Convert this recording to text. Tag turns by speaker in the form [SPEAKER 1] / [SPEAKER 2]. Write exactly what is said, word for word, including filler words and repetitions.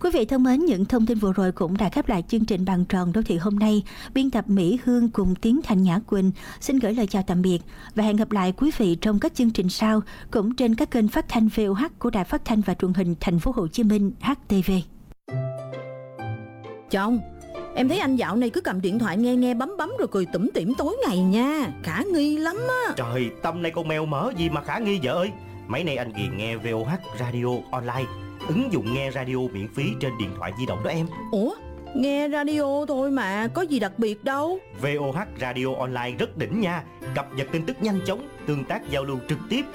[SPEAKER 1] Quý vị thân mến, những thông tin vừa rồi cũng đã khép lại chương trình Bàn tròn đô thị hôm nay. Biên tập Mỹ Hương cùng Tiến Thành Nhã Quỳnh xin gửi lời chào tạm biệt và hẹn gặp lại quý vị trong các chương trình sau, cũng trên các kênh phát thanh vê o hát của Đài Phát thanh và Truyền hình Thành phố Hồ Chí Minh hát tê vê.
[SPEAKER 2] Chồng, em thấy anh dạo này cứ cầm điện thoại nghe nghe bấm bấm rồi cười tủm tỉm tối ngày nha, khả nghi lắm á.
[SPEAKER 3] Trời, tâm này con mèo mỡ gì mà khả nghi vợ ơi. Mấy nay anh ghiền nghe vê o hát Radio Online, ứng dụng nghe radio miễn phí trên điện thoại di động đó em.
[SPEAKER 2] Ủa, nghe radio thôi mà, có gì đặc biệt đâu.
[SPEAKER 3] vê o hát Radio Online rất đỉnh nha, cập nhật tin tức nhanh chóng, tương tác giao lưu trực tiếp